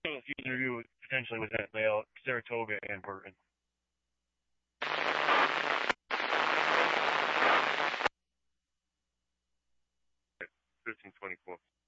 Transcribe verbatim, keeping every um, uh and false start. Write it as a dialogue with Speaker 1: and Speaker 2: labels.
Speaker 1: So if you interview with, potentially with that layout, Saratoga and Burton. fifteen twenty-four.